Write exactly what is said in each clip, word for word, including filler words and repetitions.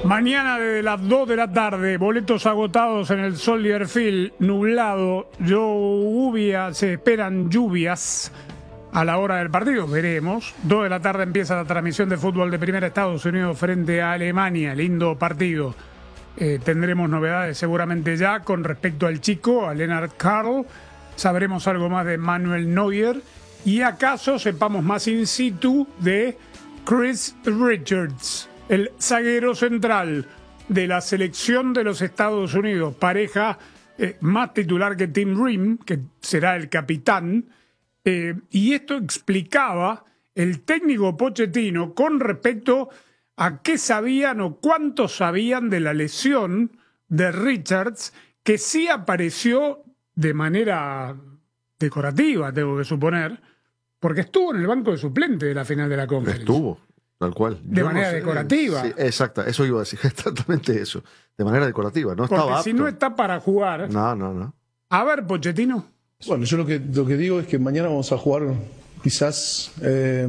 Mañana desde las dos de la tarde, boletos agotados en el Soldier Field, nublado, lluvia, se esperan lluvias a la hora del partido, veremos. dos de la tarde empieza la transmisión de fútbol de Primera Estados Unidos frente a Alemania, lindo partido. Eh, tendremos novedades seguramente ya con respecto al chico, a Lennart Karl. Sabremos algo más de Manuel Neuer y acaso sepamos más in situ de Chris Richards, el zaguero central de la selección de los Estados Unidos, pareja eh, más titular que Tim Ream, que será el capitán, eh, y esto explicaba el técnico Pochettino con respecto a qué sabían o cuánto sabían de la lesión de Richards, que sí apareció de manera decorativa, tengo que suponer, porque estuvo en el banco de suplente de la final de la Conference. Estuvo. Tal cual. De Yo manera no sé, decorativa. Sí, exacta, eso iba a decir, exactamente eso. De manera decorativa, no estaba Porque si apto. no está para jugar. No, no, no. A ver, Pochettino. Bueno, yo lo que, lo que digo es que mañana vamos a jugar quizás eh,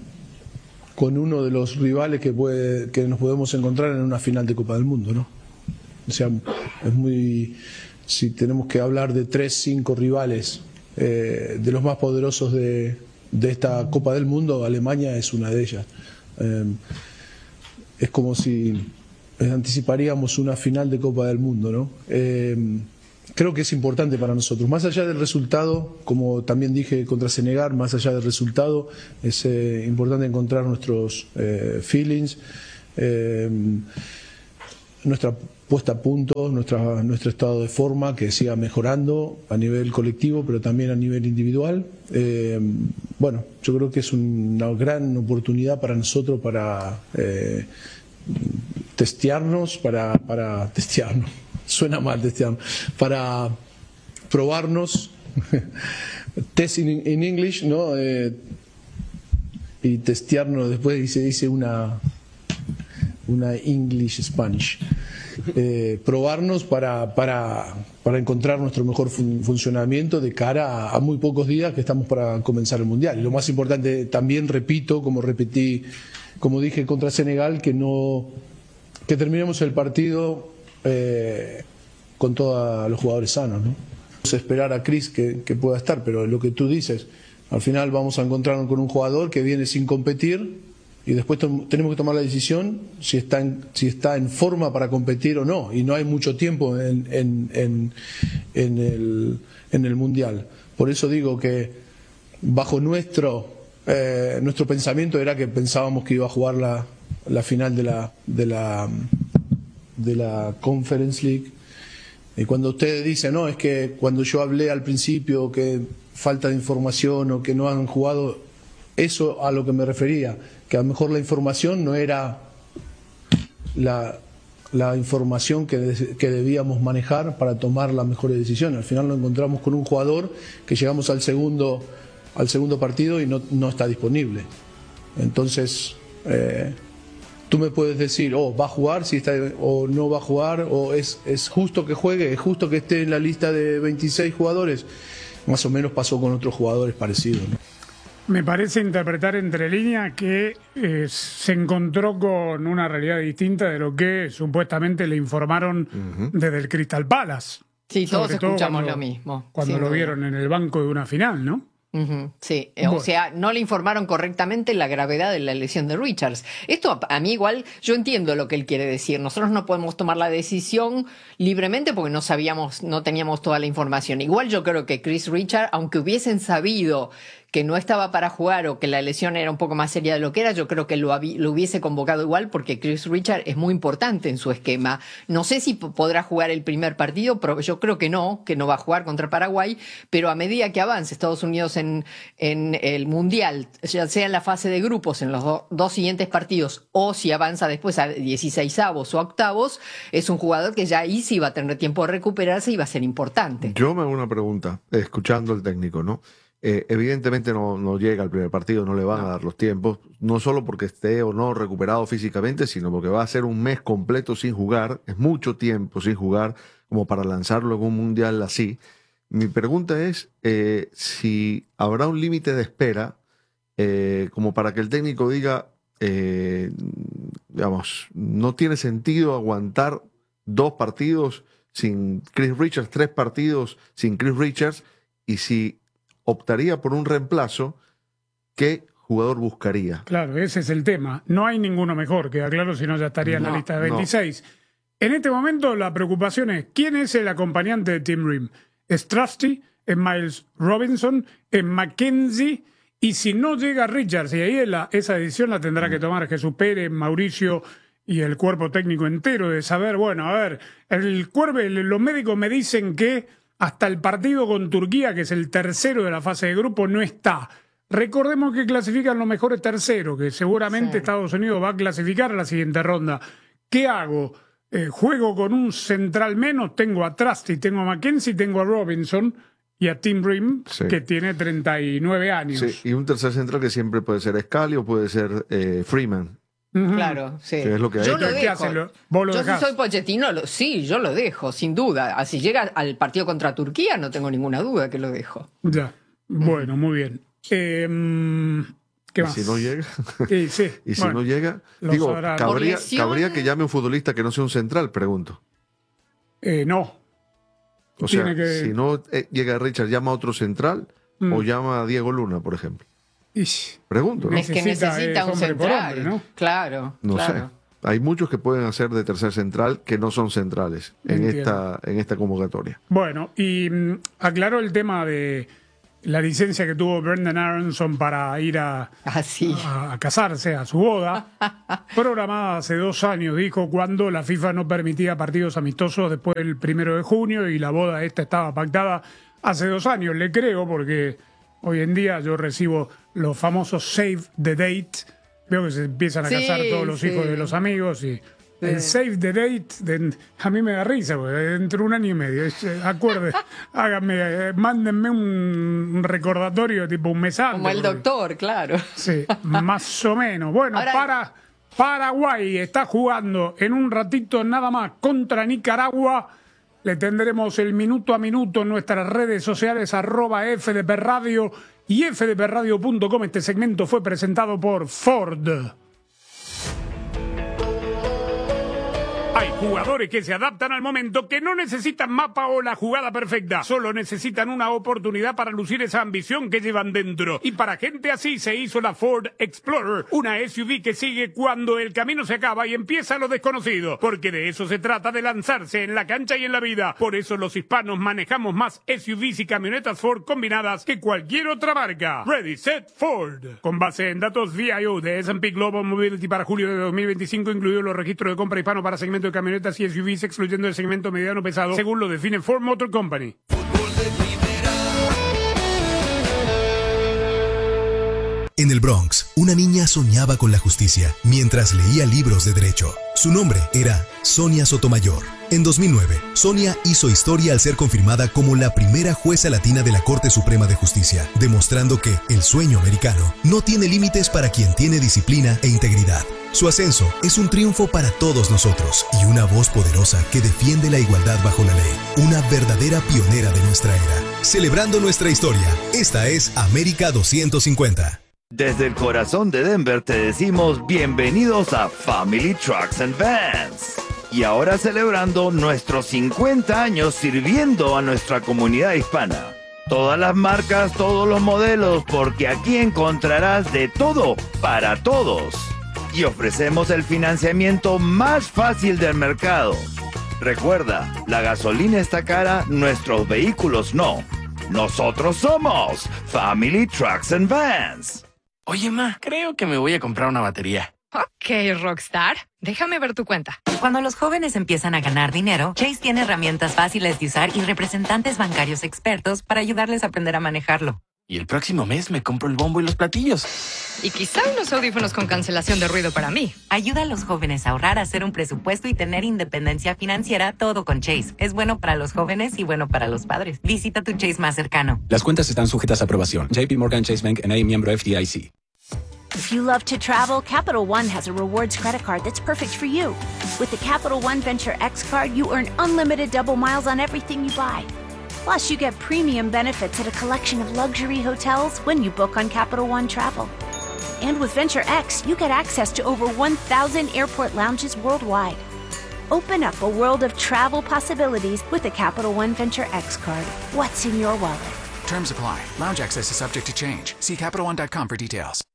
con uno de los rivales que, puede, que nos podemos encontrar en una final de Copa del Mundo, ¿no? O sea, es muy. Si tenemos que hablar de tres, cinco rivales eh, de los más poderosos de, de esta Copa del Mundo, Alemania es una de ellas. Eh, es como si anticiparíamos una final de Copa del Mundo, ¿no? Eh, creo que es importante para nosotros, más allá del resultado, como también dije contra Senegal, más allá del resultado, es eh, importante encontrar nuestros eh, feelings, eh, nuestra puesta a punto, nuestra, nuestro estado de forma, que siga mejorando a nivel colectivo, pero también a nivel individual. Eh, bueno, yo creo que es una gran oportunidad para nosotros para eh, testearnos, para, para testearnos, suena mal testearnos, para probarnos, test in, in English, ¿no? Eh, y testearnos, después se dice una, una English Spanish. Eh, probarnos para, para, para encontrar nuestro mejor fun funcionamiento de cara a, a muy pocos días que estamos para comenzar el Mundial. Y lo más importante, también repito, como repetí, como dije contra Senegal, que no que terminemos el partido eh, con todos los jugadores sanos, ¿no? Vamos a esperar a Chris que, que pueda estar, pero lo que tú dices, al final vamos a encontrarnos con un jugador que viene sin competir y después tenemos que tomar la decisión si está en, si está en forma para competir o no, y no hay mucho tiempo en, en, en, en, el, en el Mundial. Por eso digo que bajo nuestro, eh, nuestro pensamiento era que pensábamos que iba a jugar la, la final de la, de, la, de la Conference League. Y cuando ustedes dicen, no, es que cuando yo hablé al principio que falta de información o que no han jugado, eso a lo que me refería, que a lo mejor la información no era la, la información que, de, que debíamos manejar para tomar las mejores decisiones. Al final nos encontramos con un jugador que llegamos al segundo, al segundo partido y no, no está disponible. Entonces, eh, tú me puedes decir, oh, va a jugar, si está, o no va a jugar, o es, es justo que juegue, es justo que esté en la lista de veintiséis jugadores. Más o menos pasó con otros jugadores parecidos, ¿no? Me parece interpretar entre líneas que eh, se encontró con una realidad distinta de lo que supuestamente le informaron uh-huh. desde el Crystal Palace. Sí, todos escuchamos cuando, lo mismo. Cuando lo vieron en el banco de una final, ¿no? Uh-huh, sí, bueno. O sea, no le informaron correctamente la gravedad de la lesión de Richards. Esto a, a mí igual, yo entiendo lo que él quiere decir. Nosotros no podemos tomar la decisión libremente porque no sabíamos, no teníamos toda la información. Igual yo creo que Chris Richards, aunque hubiesen sabido que no estaba para jugar o que la lesión era un poco más seria de lo que era, yo creo que lo, lo hubiese convocado igual porque Chris Richards es muy importante en su esquema. No sé si podrá jugar el primer partido, pero yo creo que no, que no va a jugar contra Paraguay, pero a medida que avance Estados Unidos en, en el Mundial, ya sea en la fase de grupos, en los do, dos siguientes partidos, o si avanza después a dieciseisavos o octavos, es un jugador que ya ahí sí va a tener tiempo de recuperarse y va a ser importante. Yo me hago una pregunta, escuchando al técnico, ¿no? Eh, evidentemente no, no llega al primer partido, no le van no. a dar los tiempos, no solo porque esté o no recuperado físicamente, sino porque va a ser un mes completo sin jugar, es mucho tiempo sin jugar como para lanzarlo en un mundial así. Mi pregunta es eh, si habrá un límite de espera eh, como para que el técnico diga, eh, digamos, no tiene sentido aguantar dos partidos sin Chris Richards, tres partidos sin Chris Richards, y si optaría por un reemplazo, ¿qué jugador buscaría? Claro, ese es el tema. No hay ninguno mejor, queda claro, si no ya estaría en No, la lista de no. veintiséis. En este momento la preocupación es, ¿quién es el acompañante de Tim Ream? ¿Es Trusty? ¿Es Miles Robinson? ¿Es McKenzie? Y si no llega Richards, y ahí la, esa decisión la tendrá que tomar Jesús Pérez, Mauricio y el cuerpo técnico entero, de saber, bueno, a ver, el cuerpo, los médicos me dicen que hasta el partido con Turquía, que es el tercero de la fase de grupo, no está. Recordemos que clasifican los mejores terceros, que seguramente Sí. Estados Unidos va a clasificar a la siguiente ronda. ¿Qué hago? Eh, ¿Juego con un central menos? Tengo a Trusty, tengo a McKenzie, tengo a Robinson y a Tim Ream, Sí. que tiene treinta y nueve años. Sí, y un tercer central que siempre puede ser Scali o puede ser eh, Freeman. Ujú. Claro, sí. Que es lo que hay. Yo lo ¿Qué dejo. hacen? Lo- vos lo yo si dejás. soy Pochettino, lo- sí, yo lo dejo, sin duda. Así llega al partido contra Turquía, no tengo ninguna duda que lo dejo. Ya. Bueno, muy bien. Eh, ¿Qué Y más? si no llega, Sí, sí. y si Bueno, no llega, lo digo, sabrán. Por cabría, lesión- cabría que llame un futbolista que no sea un central, pregunto. eh, no. O sea, Tiene que- si no eh, llega Richard, llama a otro central Mm. o llama a Diego Luna, por ejemplo. Ish. Pregunto, ¿no? Es que Necesita, necesita es un hombre por central. hombre, ¿no? Claro, No claro. sé. Hay muchos que pueden hacer de tercer central que no son centrales en Entiendo. esta, en esta convocatoria. Bueno, y mm, aclaró el tema de la licencia que tuvo Brendan Aronson para ir a, Así. a, a casarse, a su boda, programada hace dos años, dijo, cuando la FIFA no permitía partidos amistosos después del primero de junio y la boda esta estaba pactada hace dos años. Le creo porque hoy en día yo recibo los famosos save the date. Veo que se empiezan a Sí, casar todos los sí. hijos de los amigos y el save the date, de- a mí me da risa, porque dentro de un año y medio, es, eh, acuerde, háganme, eh, mándenme un, un recordatorio, tipo un mes antes, Como el porque- doctor, claro. Sí, más o menos. Bueno, Ahora- para Paraguay está jugando en un ratito nada más contra Nicaragua. Le tendremos el minuto a minuto en nuestras redes sociales, arroba F D P Radio y f d p radio punto com. Este segmento fue presentado por Ford. Hay jugadores que se adaptan al momento, que no necesitan mapa o la jugada perfecta, solo necesitan una oportunidad para lucir esa ambición que llevan dentro. Y para gente así se hizo la Ford Explorer, una S U V que sigue cuando el camino se acaba y empieza lo desconocido, porque de eso se trata, de lanzarse en la cancha y en la vida. Por eso los hispanos manejamos más S U Vs y camionetas Ford combinadas que cualquier otra marca. Ready, Set, Ford. Con base en datos V I O de S and P Global Mobility para julio de dos mil veinticinco, incluidos los registros de compra hispano para segmento de camionetas y S U Vs, excluyendo el segmento mediano pesado, según lo define Ford Motor Company. En el Bronx, una niña soñaba con la justicia mientras leía libros de derecho. Su nombre era Sonia Sotomayor. En dos mil nueve, Sonia hizo historia al ser confirmada como la primera jueza latina de la Corte Suprema de Justicia, demostrando que el sueño americano no tiene límites para quien tiene disciplina e integridad. Su ascenso es un triunfo para todos nosotros y una voz poderosa que defiende la igualdad bajo la ley. Una verdadera pionera de nuestra era. Celebrando nuestra historia, esta es América doscientos cincuenta. Desde el corazón de Denver te decimos bienvenidos a Family Trucks and Vans. Y ahora celebrando nuestros cincuenta años sirviendo a nuestra comunidad hispana. Todas las marcas, todos los modelos, porque aquí encontrarás de todo para todos. Y ofrecemos el financiamiento más fácil del mercado. Recuerda, la gasolina está cara, nuestros vehículos no. Nosotros somos Family Trucks and Vans. Oye, ma, creo que me voy a comprar una batería. Ok, Rockstar, déjame ver tu cuenta. Cuando los jóvenes empiezan a ganar dinero, Chase tiene herramientas fáciles de usar y representantes bancarios expertos para ayudarles a aprender a manejarlo. Y el próximo mes me compro el bombo y los platillos. Y quizá unos audífonos con cancelación de ruido para mí. Ayuda a los jóvenes a ahorrar, hacer un presupuesto y tener independencia financiera, todo con Chase. Es bueno para los jóvenes y bueno para los padres. Visita tu Chase más cercano. Las cuentas están sujetas a aprobación. J P Morgan Chase Bank N A, miembro F D I C. If you love to travel, Capital One has a rewards credit card that's perfect for you. With the Capital One Venture X card, you earn unlimited double miles on everything you buy. Plus, you get premium benefits at a collection of luxury hotels when you book on Capital One Travel. And with Venture X, you get access to over one thousand airport lounges worldwide. Open up a world of travel possibilities with the Capital One Venture X card. What's in your wallet? Terms apply. Lounge access is subject to change. See Capital One dot com for details.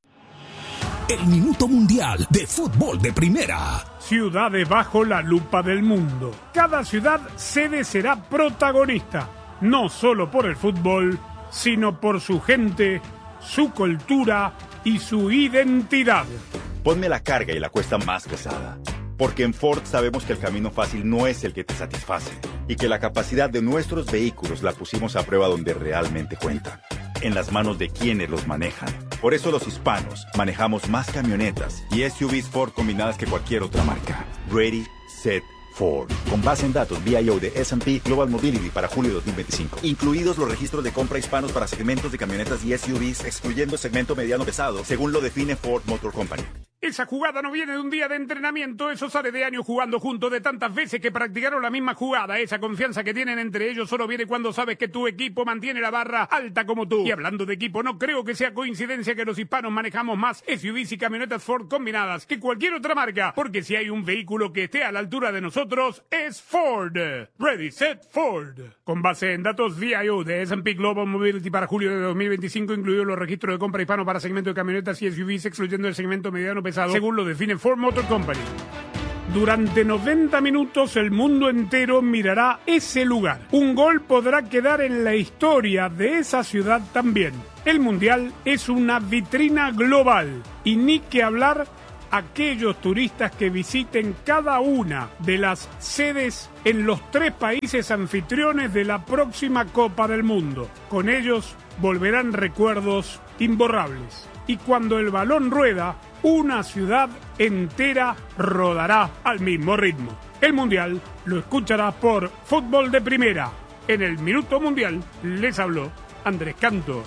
El Minuto Mundial de Fútbol de Primera. Ciudades bajo la lupa del mundo. Cada ciudad sede será protagonista, no solo por el fútbol, sino por su gente, su cultura y su identidad. Ponme la carga y la cuesta más pesada. Porque en Ford sabemos que el camino fácil no es el que te satisface y que la capacidad de nuestros vehículos la pusimos a prueba donde realmente cuenta, en las manos de quienes los manejan. Por eso los hispanos manejamos más camionetas y S U Vs Ford combinadas que cualquier otra marca. Ready, Set, Ford. Con base en datos V I O de S and P Global Mobility para julio de dos mil veinticinco. Incluidos los registros de compra hispanos para segmentos de camionetas y S U Vs, excluyendo el segmento mediano pesado, según lo define Ford Motor Company. Esa jugada no viene de un día de entrenamiento, eso sale de años jugando juntos, de tantas veces que practicaron la misma jugada. Esa confianza que tienen entre ellos solo viene cuando sabes que tu equipo mantiene la barra alta como tú. Y hablando de equipo, no creo que sea coincidencia que los hispanos manejamos más S U Vs y camionetas Ford combinadas que cualquier otra marca, porque si hay un vehículo que esté a la altura de nosotros, es Ford. Ready, Set, Ford. Con base en datos V I O de S and P Global Mobility para julio de dos mil veinticinco, incluidos los registros de compra hispano para segmento de camionetas y S U Vs, excluyendo el segmento mediano pesado, según lo define Ford Motor Company. Durante noventa minutos el mundo entero mirará ese lugar. Un gol podrá quedar en la historia de esa ciudad también. El Mundial es una vitrina global y ni que hablar aquellos turistas que visiten cada una de las sedes en los tres países anfitriones de la próxima Copa del Mundo. Con ellos volverán recuerdos imborrables. Y cuando el balón rueda, una ciudad entera rodará al mismo ritmo. El Mundial lo escuchará por Fútbol de Primera. En el Minuto Mundial les habló Andrés Cantor.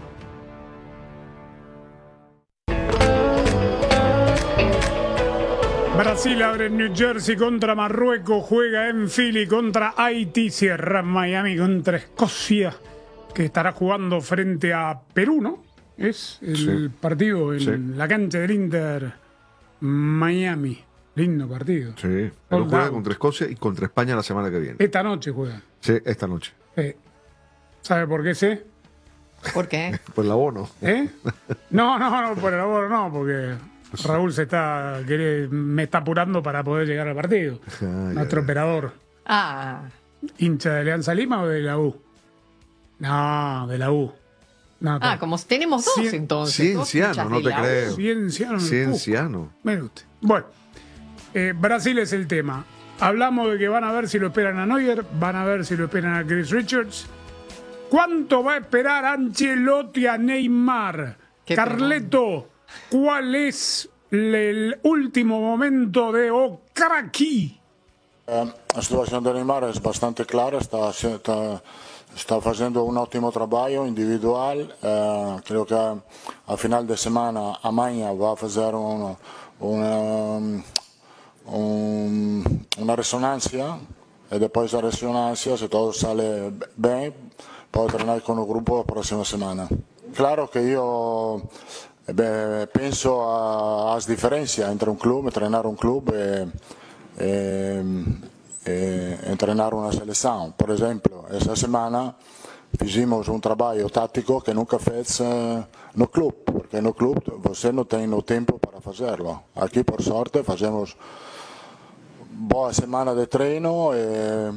Brasil abre en New Jersey contra Marruecos, juega en Philly contra Haití, cierra en Miami contra Escocia, que estará jugando frente a Perú, ¿no? Es el sí. partido en sí. la cancha del Inter Miami. Lindo partido. Sí, Perú juega contra Escocia y contra España la semana que viene. Esta noche juega. Sí, esta noche. Eh, ¿Sabe por qué sé? ¿Por qué? Por el abono. ¿Eh? No, no, no, por el abono no, porque Raúl se está quiere, me está apurando para poder llegar al partido. Ah, Nuestro ya. operador. Ah. ¿Hincha de Alianza Lima o de la U? No, de la U. No, ah, como tenemos dos Cien, entonces. Cienciano, no te creo. Cienciano. Cienciano. Mire usted. Bueno, eh, Brasil es el tema. Hablamos de que van a ver si lo esperan a Neuer, van a ver si lo esperan a Chris Richards. ¿Cuánto va a esperar Ancelotti a Neymar? Carleto, ¿cuál es el último momento de Okraki? Eh, la situación de Neymar es bastante clara, está, está Sta facendo un ottimo lavoro individuale, eh, credo che a final de semana amanhã va a fazer un, un, un, una resonancia e después de la resonancia, se todo sale bien, puedo entrenar con el grupo la próxima semana. Claro que io beh, penso a, a differenza entre un club, entrenar un club e, e e entrenar una seleção. Por exemplo, essa semana fizemos um trabalho tático que nunca fez uh, no clube, porque no clube você não tem o tempo para fazê-lo. Aqui, por sorte, fazemos boa semana de treino e,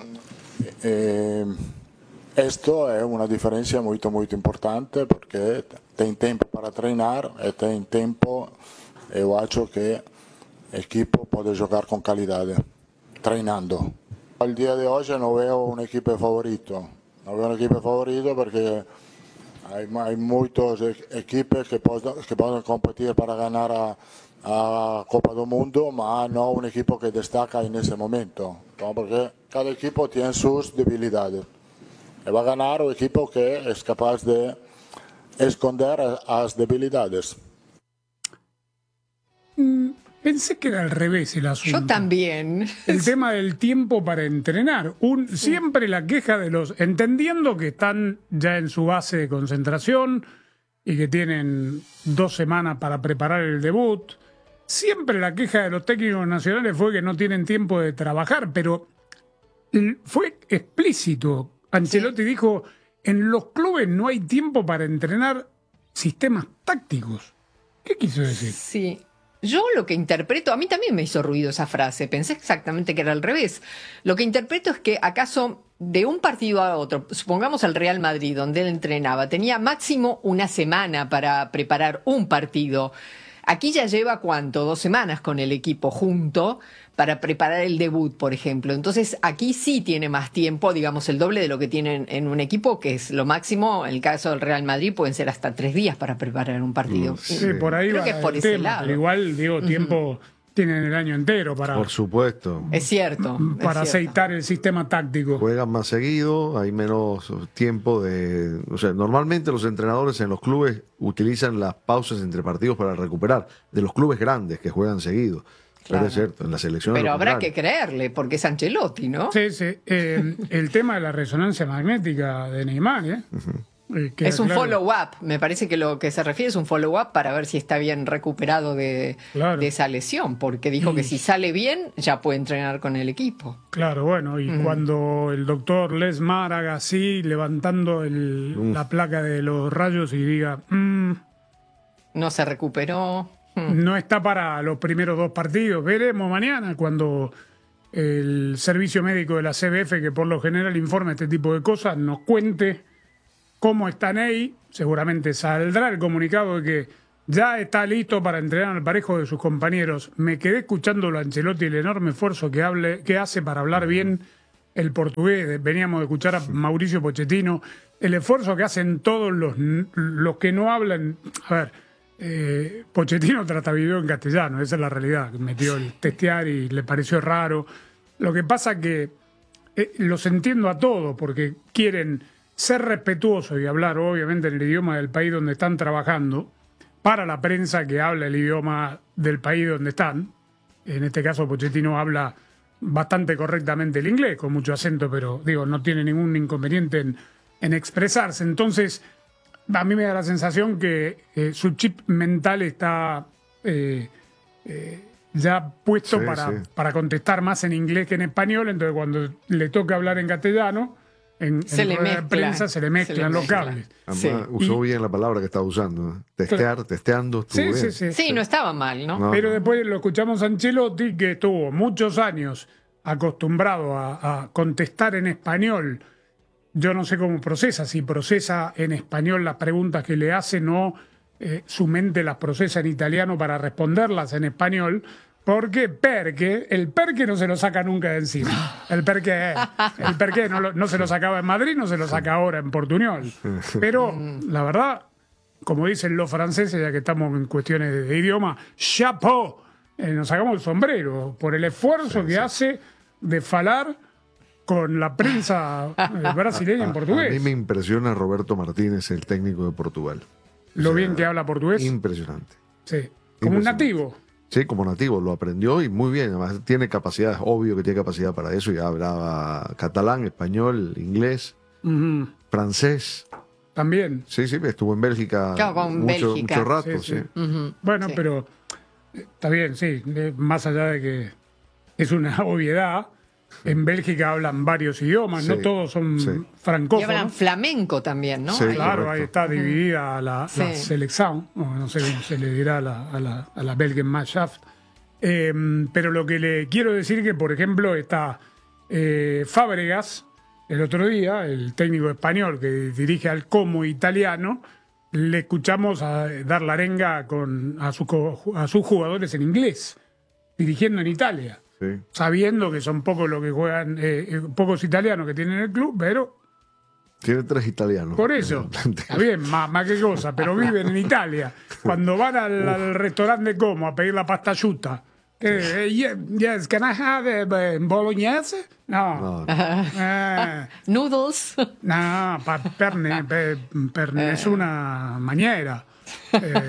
e isto é uma diferença muito, muito importante, porque tem tempo para treinar e tem tempo, eu acho que a equipe pode jogar com qualidade. Treinando. Al día de hoy no veo un equipo favorito, no veo un equipo favorito porque hay, hay muchos equipos que, que pueden competir para ganar a, a Copa del Mundo, pero no un equipo que destaca en ese momento, ¿no? Porque cada equipo tiene sus debilidades y va a ganar un equipo que es capaz de esconder las debilidades. Mm. Pensé que era al revés el asunto. Yo también. El tema del tiempo para entrenar. Un, sí. Siempre la queja de los... Entendiendo que están ya en su base de concentración, y que tienen dos semanas para preparar el debut. Siempre la queja de los técnicos nacionales fue que no tienen tiempo de trabajar, pero fue explícito. Ancelotti sí. dijo, en los clubes no hay tiempo para entrenar sistemas tácticos. ¿Qué quiso decir? Sí. Yo lo que interpreto, a mí también me hizo ruido esa frase, pensé exactamente que era al revés. Lo que interpreto es que acaso de un partido a otro, supongamos al Real Madrid, donde él entrenaba, tenía máximo una semana para preparar un partido. Aquí ya lleva, ¿cuánto? Dos semanas con el equipo junto para preparar el debut, por ejemplo. Entonces, aquí sí tiene más tiempo, digamos, el doble de lo que tienen en un equipo, que es lo máximo. En el caso del Real Madrid pueden ser hasta tres días para preparar un partido. Sí, sí por ahí Creo va que es por el ese tema, lado. Pero igual, digo, tiempo... Uh-huh. Tienen el año entero para... Por supuesto. Es cierto. Para es aceitar cierto. el sistema táctico. Juegan más seguido, hay menos tiempo de... O sea, normalmente los entrenadores en los clubes utilizan las pausas entre partidos para recuperar. De los clubes grandes que juegan seguido. Claro. Pero es cierto, en la selección... Pero habrá que creerle, porque es Ancelotti, ¿no? Sí, sí. Eh, el tema de la resonancia magnética de Neymar, ¿eh? Uh-huh. Es un claro. follow-up, me parece que lo que se refiere es un follow-up para ver si está bien recuperado de, claro. de esa lesión, porque dijo y... que si sale bien ya puede entrenar con el equipo. Claro, bueno, y mm. cuando el doctor Les Mar haga así, levantando el, mm. la placa de los rayos y diga... Mm, no se recuperó. No está para los primeros dos partidos. Veremos mañana cuando el servicio médico de la C B F, que por lo general informa este tipo de cosas, nos cuente... cómo está Ney. Seguramente saldrá el comunicado de que ya está listo para entrenar al parejo de sus compañeros. Me quedé escuchándolo a Ancelotti, el enorme esfuerzo que, hable, que hace para hablar bien el portugués. Veníamos de escuchar a Mauricio Pochettino. El esfuerzo que hacen todos los, los que no hablan. A ver, eh, Pochettino trata video en castellano, esa es la realidad. Metió el testear y le pareció raro. Lo que pasa que eh, los entiendo a todos porque quieren... ser respetuoso y hablar obviamente en el idioma del país donde están trabajando para la prensa que habla el idioma del país donde están. En este caso Pochettino habla bastante correctamente el inglés, con mucho acento, pero digo, no tiene ningún inconveniente en, en expresarse. Entonces, a mí me da la sensación que eh, su chip mental está eh, eh, ya puesto sí, para, sí. para contestar más en inglés que en español, entonces cuando le toca hablar en castellano, En, se en le mezcla, prensa se le mezclan se le los cables. Además, sí. usó y, bien la palabra que estaba usando. Testear, claro. testeando, estuvo sí, bien. Sí, sí, sí, sí, no estaba mal, ¿no? no Pero no. después lo escuchamos a Ancelotti, que estuvo muchos años acostumbrado a, a contestar en español. Yo no sé cómo procesa, si procesa en español las preguntas que le hacen o eh, su mente las procesa en italiano para responderlas en español. Porque perque, el perque no se lo saca nunca de encima. El perque, el perque no, lo, no se lo sacaba en Madrid, no se lo saca ahora en Portuñol. Pero, la verdad, como dicen los franceses, ya que estamos en cuestiones de, de idioma, chapeau, eh, nos sacamos el sombrero por el esfuerzo sí, que sí. hace de falar con la prensa eh, brasileña a, en portugués. A mí me impresiona Roberto Martínez, el técnico de Portugal. Lo o sea, bien que habla portugués. Impresionante. Sí, como un nativo. Sí, como nativo, lo aprendió y muy bien. Además, tiene capacidad, es obvio que tiene capacidad para eso. Ya hablaba catalán, español, inglés, uh-huh. francés. También. Sí, sí, estuvo en Bélgica, claro, con mucho, Bélgica. mucho rato. Sí, sí. Sí. Uh-huh. Bueno, sí. pero está bien, sí. Más allá de que es una obviedad, en Bélgica hablan varios idiomas, sí, no todos son sí. francófonos. Y hablan flamenco también, ¿no? Sí, claro, correcto. Ahí está dividida la, sí. la selección, no, no sé cómo se le dirá a la, a la, a la Belgenmannschaft. Eh, pero lo que le quiero decir que, por ejemplo, está eh, Fábregas, el otro día, el técnico español que dirige al Como italiano, le escuchamos a dar la arenga con, a, su, a sus jugadores en inglés, dirigiendo en Italia. Sí. Sabiendo que son pocos los que juegan, eh, pocos italianos que tienen el club, pero... Tiene tres italianos. Por eso, está bien, más, más que cosa, pero viven en Italia. Cuando van al, al restaurante de Como a pedir la pasta asciutta, eh, yes, yes, can I have a bolognese? No. no, no. Eh, Noodles? No, per, per, per, per nessuna maniera. Eh,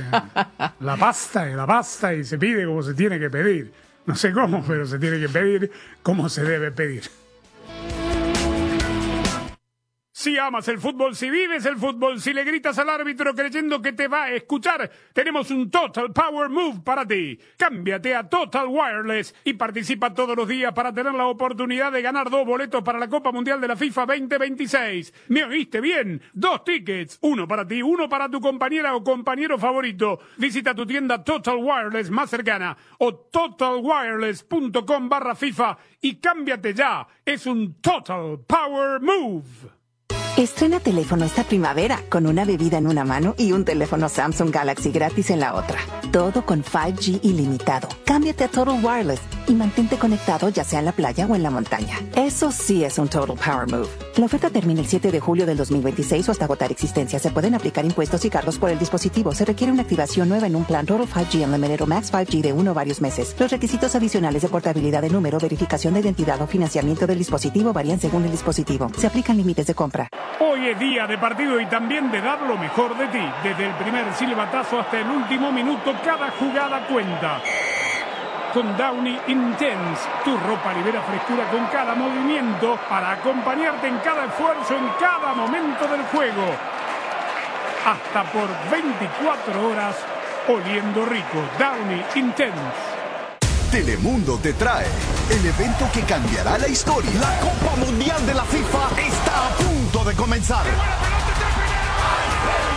la pasta es la pasta y se pide como se tiene que pedir. No sé cómo, pero se tiene que pedir como se debe pedir. Si amas el fútbol, si vives el fútbol, si le gritas al árbitro creyendo que te va a escuchar, tenemos un Total Power Move para ti. Cámbiate a Total Wireless y participa todos los días para tener la oportunidad de ganar dos boletos para la Copa Mundial de la FIFA veinte veintiséis. ¿Me oíste bien? Dos tickets, uno para ti, uno para tu compañera o compañero favorito. Visita tu tienda Total Wireless más cercana o totalwireless.com barra FIFA y cámbiate ya. Es un Total Power Move. Estrena teléfono esta primavera con una bebida en una mano y un teléfono Samsung Galaxy gratis en la otra. Todo con cinco G ilimitado. Cámbiate a Total Wireless y mantente conectado ya sea en la playa o en la montaña. Eso sí es un Total Power Move. La oferta termina el siete de julio del dos mil veintiséis o hasta agotar existencia. Se pueden aplicar impuestos y cargos por el dispositivo. Se requiere una activación nueva en un plan Total cinco G Unlimited o Max cinco G de uno o varios meses. Los requisitos adicionales de portabilidad de número, verificación de identidad o financiamiento del dispositivo varían según el dispositivo. Se aplican límites de compra. Hoy es día de partido y también de dar lo mejor de ti. Desde el primer silbatazo hasta el último minuto, cada jugada cuenta. Con Downy Intense, tu ropa libera frescura con cada movimiento para acompañarte en cada esfuerzo, en cada momento del juego. Hasta por veinticuatro horas, oliendo rico. Downy Intense. Telemundo te trae el evento que cambiará la historia. La Copa Mundial de la FIFA está a punto de comenzar.